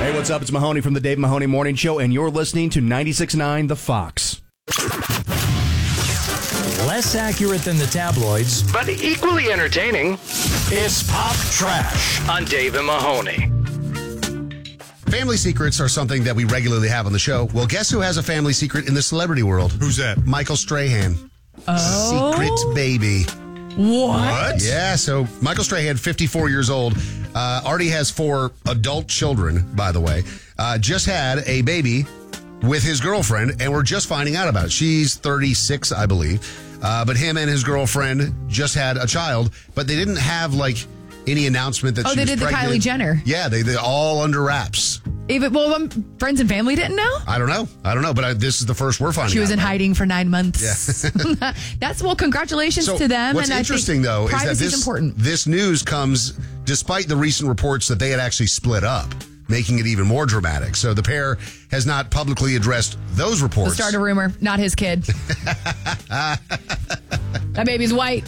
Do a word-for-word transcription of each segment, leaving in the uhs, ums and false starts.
Hey, what's up? It's Mahoney from the Dave Mahoney Morning Show, and you're listening to ninety-six point nine The Fox. Less accurate than the tabloids, but equally entertaining. It's Pop Trash on Dave and Mahoney. Family secrets are something that we regularly have on the show. Well, guess who has a family secret in the celebrity world? Who's that? Michael Strahan. Oh. Secret baby. What? Yeah, so Michael Strahan, fifty-four years old, uh, already has four adult children, by the way. Uh, just had a baby with his girlfriend, and we're just finding out about it. She's thirty-six, I believe. Uh, but him and his girlfriend just had a child, but they didn't have, like, any announcement that oh, she they was did pregnant. the Kylie Jenner. Yeah, they they all under wraps. Even well, um, friends and family didn't know. I don't know. I don't know, but I, this is the first we're finding out. She was in about. hiding for nine months. Yeah. That's well. Congratulations so to them. What's and interesting, I think though, is that this important. this news comes despite the recent reports that they had actually split up, making it even more dramatic. So the pair has not publicly addressed those reports. Let's start a rumor. Not his kid. That baby's white.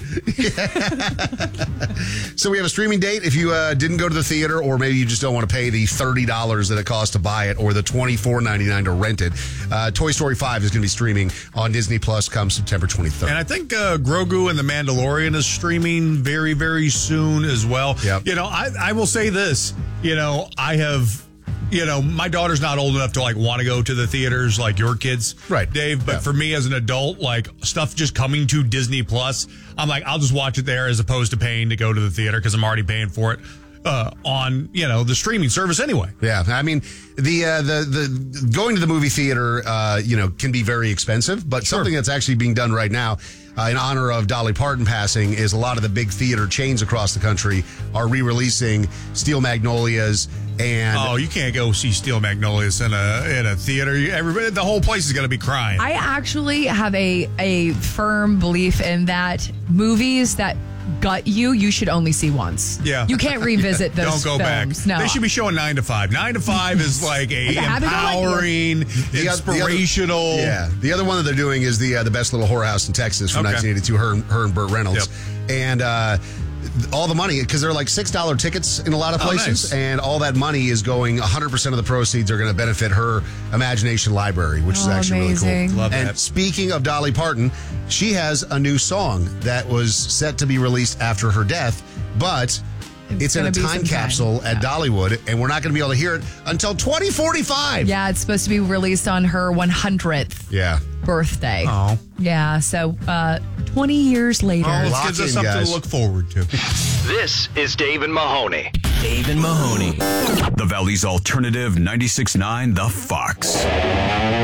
So we have a streaming date. If you uh, didn't go to the theater, or maybe you just don't want to pay the thirty dollars that it costs to buy it, or the twenty-four ninety-nine to rent it, uh, Toy Story five is going to be streaming on Disney Plus come September twenty-third. And I think uh, Grogu and The Mandalorian is streaming very, very soon as well. Yep. You know, I, I will say this. You know, I have... You know, my daughter's not old enough to, like, want to go to the theaters like your kids, right, Dave. But yeah. for me as an adult, like, stuff just coming to Disney Plus, I'm like, I'll just watch it there as opposed to paying to go to the theater because I'm already paying for it uh, on, you know, the streaming service anyway. Yeah, I mean, the uh, the the going to the movie theater, uh, you know, can be very expensive, but sure. Something that's actually being done right now uh, in honor of Dolly Parton passing is a lot of the big theater chains across the country are re-releasing Steel Magnolias. And oh, you can't go see Steel Magnolias in a in a theater. Everybody, the whole place is going to be crying. I actually have a a firm belief in that movies that gut you, you should only see once. Yeah, you can't revisit yeah. those. Don't go films. back. No, They should be showing Nine to Five. Nine to Five is like a empowering, the, inspirational. The other, yeah, the other one that they're doing is the uh, the Best Little Whorehouse in Texas from okay. nineteen eighty-two. Her, her and Burt Reynolds, yep. and. uh all the money, because they're like six dollar tickets in a lot of places, oh, nice. And all that money is going, one hundred percent of the proceeds are going to benefit her Imagination Library, which oh, is actually amazing. really cool. Love and that. Speaking of Dolly Parton, she has a new song that was set to be released after her death, but it's, it's in a time capsule time. at yeah. Dollywood, and we're not going to be able to hear it until twenty forty-five. Yeah, it's supposed to be released on her one hundredth yeah. birthday. Oh. Yeah, so uh, twenty years later. Oh, this gives us something guys. to look forward to. This is Dave and Mahoney. Dave and Mahoney. The Valley's alternative ninety-six point nine The Fox.